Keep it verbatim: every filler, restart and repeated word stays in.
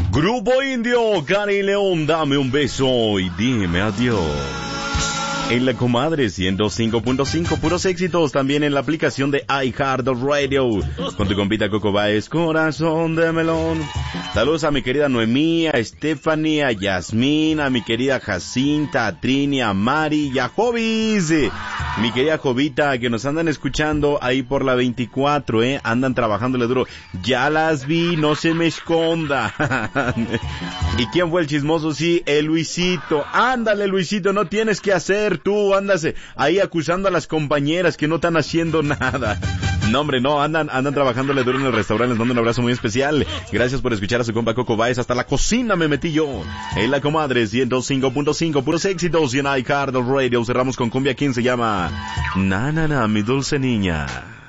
Grupo Indio, Cari León, dame un beso y dime adiós. En la comadre ciento cinco punto cinco, puros éxitos, también en la aplicación de iHeartRadio, con tu compita Coco Baez, corazón de melón. Saludos a mi querida Noemí, a Stephanie, a Yasmín, a mi querida Jacinta, a Trini, a Mari y a Jovis. Mi querida Jovita, que nos andan escuchando ahí por la veinticuatro, eh, andan trabajándole duro. Ya las vi, no se me esconda. ¿Y quién fue el chismoso? Sí, el Luisito. Ándale, Luisito, no tienes que hacer tú, andas ahí acusando a las compañeras que no están haciendo nada. No, hombre, no, andan andan trabajándole duro en el restaurante. Les mando un abrazo muy especial. Gracias por escuchar a su compa Coco Baez. Hasta la cocina me metí yo. En la comadre ciento cinco punto cinco, puros éxitos. Y en iHeartRadio cerramos con cumbia. ¿Quién se llama? Na, na, na, mi dulce niña.